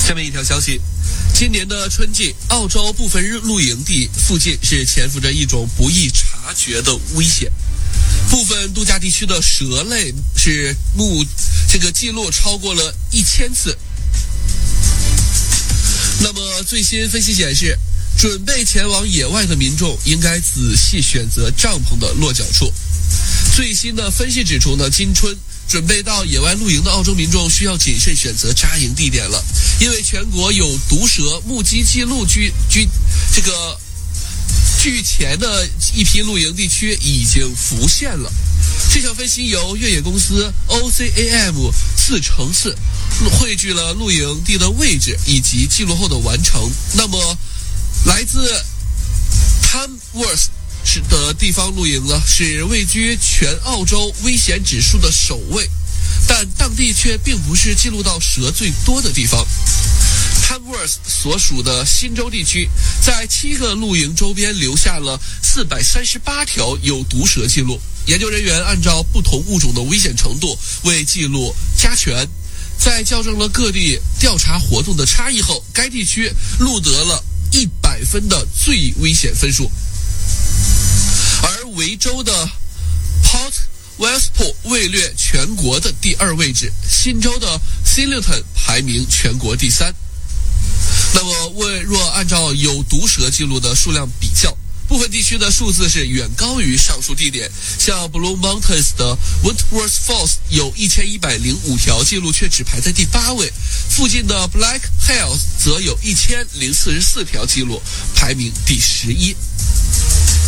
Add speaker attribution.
Speaker 1: 下面一条消息，今年的春季，澳洲部分露营地附近是潜伏着一种不易察觉的危险。部分度假地区的蛇类是记录超过了1000次。那么最新分析显示，准备前往野外的民众应该仔细选择帐篷的落脚处。最新的分析指出呢，今春准备到野外露营的澳洲民众需要谨慎选择扎营地点了，因为全国有毒蛇目击记录据前的一批露营地区已经浮现了。这项分析由越野公司 OCAM 4×4汇聚了露营地的位置以及记录后的完成。那么来自 Tamworth 的地方露营呢，是位居全澳洲危险指数的首位，但当地却并不是记录到蛇最多的地方。Tamworth 所属的新州地区在7个露营周边留下了438条有毒蛇记录。研究人员按照不同物种的危险程度为记录加权，在校正了各地调查活动的差异后，该地区录得了100分的最危险分数。而维州的 Port Westport 位列全国的第2位置，新州的 Sillington 排名全国第3。那么若按照有毒蛇记录的数量比较，部分地区的数字是远高于上述地点，像 Blue Mountains 的 Wentworth Falls 有1105条记录，却只排在第8位。附近的 Black Hills 则有1044条记录，排名第11。